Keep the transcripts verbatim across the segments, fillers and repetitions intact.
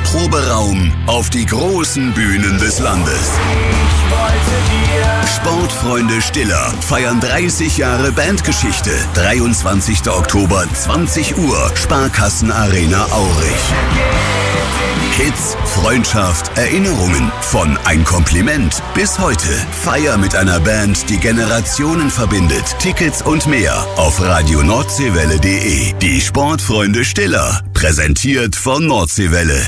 Proberaum auf die großen Bühnen des Landes. Sportfreunde Stiller feiern dreißig Jahre Bandgeschichte. dreiundzwanzigster Oktober, zwanzig Uhr, Sparkassenarena Aurich. Hits, Freundschaft, Erinnerungen. Von Ein Kompliment bis heute. Feier mit einer Band, die Generationen verbindet. Tickets und mehr auf radio nordseewelle punkt de. Die Sportfreunde Stiller. Präsentiert von Nordseewelle.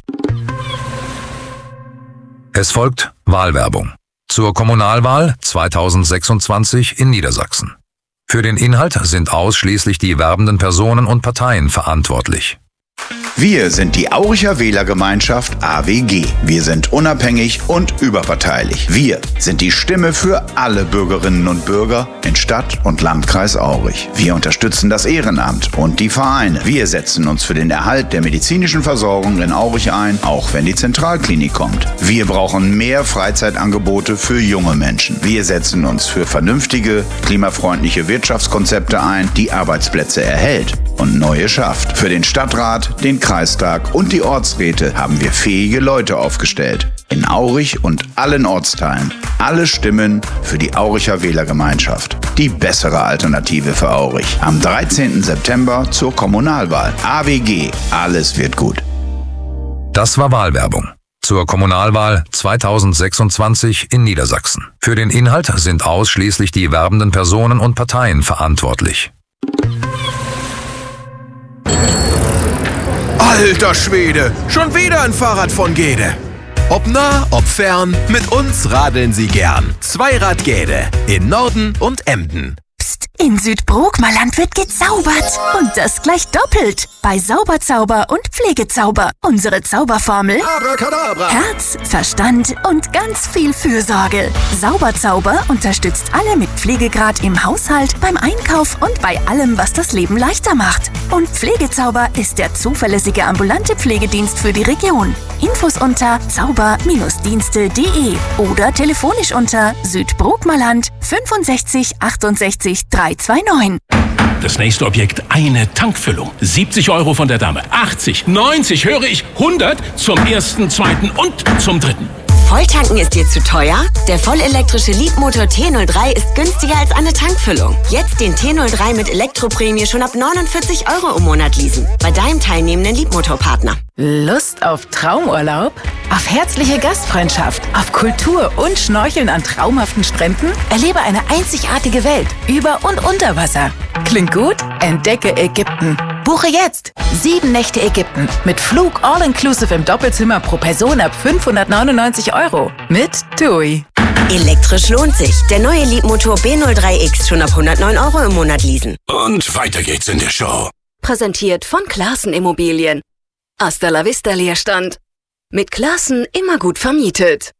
Es folgt Wahlwerbung zur Kommunalwahl zweitausendsechsundzwanzig in Niedersachsen. Für den Inhalt sind ausschließlich die werbenden Personen und Parteien verantwortlich. Wir sind die Auricher Wählergemeinschaft A W G. Wir sind unabhängig und überparteilich. Wir sind die Stimme für alle Bürgerinnen und Bürger in Stadt und Landkreis Aurich. Wir unterstützen das Ehrenamt und die Vereine. Wir setzen uns für den Erhalt der medizinischen Versorgung in Aurich ein, auch wenn die Zentralklinik kommt. Wir brauchen mehr Freizeitangebote für junge Menschen. Wir setzen uns für vernünftige, klimafreundliche Wirtschaftskonzepte ein, die Arbeitsplätze erhält und neue schafft. Für den Stadtrat, den Kreistag und die Ortsräte haben wir fähige Leute aufgestellt. In Aurich und allen Ortsteilen. Alle Stimmen für die Auricher Wählergemeinschaft. Die bessere Alternative für Aurich. Am dreizehnten September zur Kommunalwahl. A W G. Alles wird gut. Das war Wahlwerbung zur Kommunalwahl zweitausendsechsundzwanzig in Niedersachsen. Für den Inhalt sind ausschließlich die werbenden Personen und Parteien verantwortlich. Alter Schwede, schon wieder ein Fahrrad von Gede. Ob nah, ob fern, mit uns radeln Sie gern. Zweirad Gede, in Norden und Emden. Psst, in Südbrookmerland wird gezaubert. Und das gleich doppelt. Bei Sauberzauber und Pflegezauber. Unsere Zauberformel: Abracadabra. Herz, Verstand und ganz viel Fürsorge. Sauberzauber unterstützt alle mit Pflegegrad im Haushalt, beim Einkauf und bei allem, was das Leben leichter macht. Und Pflegezauber ist der zuverlässige ambulante Pflegedienst für die Region. Infos unter zauber Dienste punkt de oder telefonisch unter Südbrookmerland fünfundsechzig achtundsechzig dreihundertneunundzwanzig. Das nächste Objekt, eine Tankfüllung. siebzig Euro von der Dame. achtzig, neunzig, höre ich, hundert zum ersten, zweiten und zum dritten. Volltanken ist dir zu teuer? Der vollelektrische Leapmotor T null drei ist günstiger als eine Tankfüllung. Jetzt den T null drei mit Elektroprämie schon ab neunundvierzig Euro im Monat leasen. Bei deinem teilnehmenden Leapmotor-Partner. Lust auf Traumurlaub? Auf herzliche Gastfreundschaft? Auf Kultur und Schnorcheln an traumhaften Stränden? Erlebe eine einzigartige Welt über und unter Wasser. Klingt gut? Entdecke Ägypten. Buche jetzt sieben Nächte Ägypten mit Flug all-inclusive im Doppelzimmer pro Person ab fünfhundertneunundneunzig Euro mit TUI. Elektrisch lohnt sich. Der neue Leapmotor B null drei X schon ab hundertneun Euro im Monat leasen. Und weiter geht's in der Show. Präsentiert von Classen Immobilien. Hasta la vista Leerstand. Mit Classen immer gut vermietet.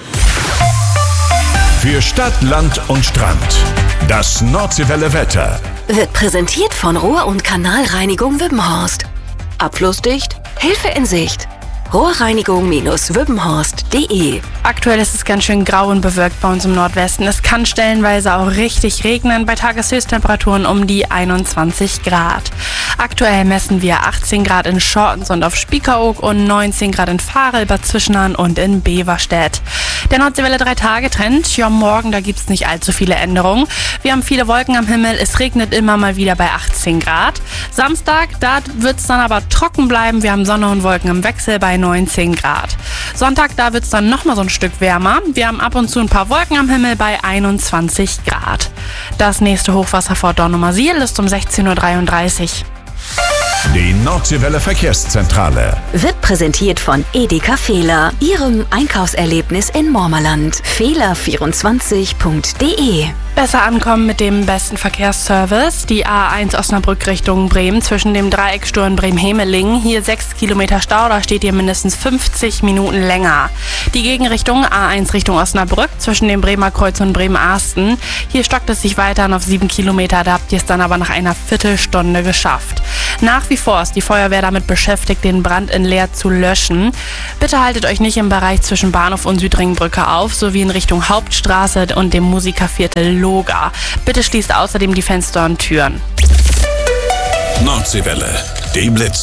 Für Stadt, Land und Strand. Das Nordseewelle Wetter. Wird präsentiert von Rohr- und Kanalreinigung Wippenhorst. Abflussdicht, Hilfe in Sicht. rohrreinigung Bindestrich wippenhorst punkt de. Aktuell ist es ganz schön grau und bewölkt bei uns im Nordwesten. Es kann stellenweise auch richtig regnen, bei Tageshöchsttemperaturen um die einundzwanzig Grad. Aktuell messen wir achtzehn Grad in Schortens und auf Spiekeroog und neunzehn Grad in Varel, Bad Zwischenahn und in Beverstedt. Der Nordseewelle drei Tage Trend. Ja, morgen, da gibt es nicht allzu viele Änderungen. Wir haben viele Wolken am Himmel, es regnet immer mal wieder bei achtzehn Grad. Samstag, da wird es dann aber trocken bleiben. Wir haben Sonne und Wolken im Wechsel bei neunzehn Grad. Sonntag, da wird es dann nochmal so ein Stück wärmer. Wir haben ab und zu ein paar Wolken am Himmel bei einundzwanzig Grad. Das nächste Hochwasser vor Dornumersiel ist um sechzehn Uhr dreiunddreißig. Die Nordseewelle Verkehrszentrale Wird präsentiert von Edeka Fehler, Ihrem Einkaufserlebnis in Mormerland. Fehler vierundzwanzig punkt de. Besser ankommen mit dem besten Verkehrsservice. Die A eins Osnabrück Richtung Bremen zwischen dem Dreiecksturm Bremen-Hemelingen. Hier sechs Kilometer Stau, da steht ihr mindestens fünfzig Minuten länger. Die Gegenrichtung A eins Richtung Osnabrück zwischen dem Bremer Kreuz und Bremen-Arsten. Hier stockt es sich weiter auf sieben Kilometer, da habt ihr es dann aber nach einer Viertelstunde geschafft. Nach wie vor ist die Feuerwehr damit beschäftigt, den Brand in Leer zu löschen. Bitte haltet euch nicht im Bereich zwischen Bahnhof und Südringbrücke auf, sowie in Richtung Hauptstraße und dem Musikerviertel Loga. Bitte schließt außerdem die Fenster und Türen. Nordseewelle, die Blitze.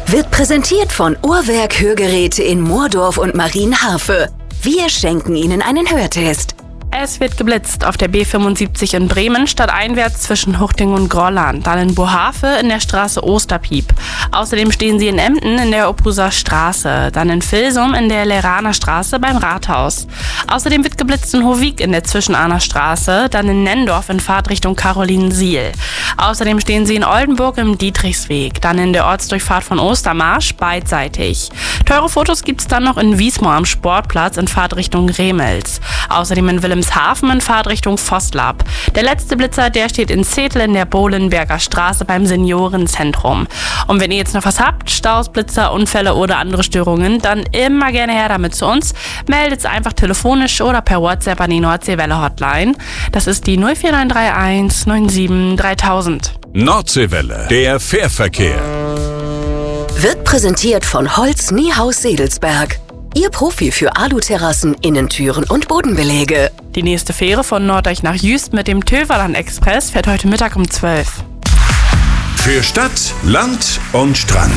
Wird präsentiert von Uhrwerk Hörgeräte in Moordorf und Marienharfe. Wir schenken Ihnen einen Hörtest. Es wird geblitzt auf der B fünfundsiebzig in Bremen, stadteinwärts zwischen Huchting und Grolland, dann in Bohave in der Straße Osterpiep. Außerdem stehen sie in Emden in der Opuser Straße, dann in Vilsum in der Leraner Straße beim Rathaus. Außerdem wird geblitzt in Hovik in der Zwischenahner Straße, dann in Nendorf in Fahrtrichtung Carolinensiel. Außerdem stehen sie in Oldenburg im Dietrichsweg, dann in der Ortsdurchfahrt von Ostermarsch beidseitig. Teure Fotos gibt's dann noch in Wiesmoor am Sportplatz in Fahrtrichtung Remels. Außerdem in Wilhelmshaven in Fahrtrichtung Vosslab. Der letzte Blitzer, der steht in Zetel in der Bohlenberger Straße beim Seniorenzentrum. Und wenn ihr jetzt noch was habt, Staus, Blitzer, Unfälle oder andere Störungen, dann immer gerne her damit zu uns. Meldet's einfach telefonisch oder per WhatsApp an die Nordseewelle Hotline. Das ist die null vier neun drei eins neun sieben dreitausend. Nordseewelle, der Fährverkehr. Wird präsentiert von Holz Niehaus Sedelsberg. Ihr Profi für Aluterrassen, Innentüren und Bodenbeläge. Die nächste Fähre von Norddeich nach Jüst mit dem Töverland Express fährt heute Mittag um zwölf. Für Stadt, Land und Strand.